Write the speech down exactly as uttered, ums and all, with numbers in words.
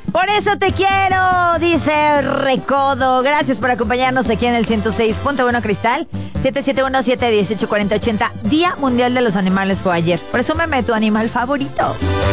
Por eso te quiero, dice Recodo. Gracias por acompañarnos aquí en el ciento seis punto uno Cristal. siete siete uno, siete uno ocho, cuatro cero ocho cero. Día Mundial de los Animales fue ayer. Presúmeme tu animal favorito.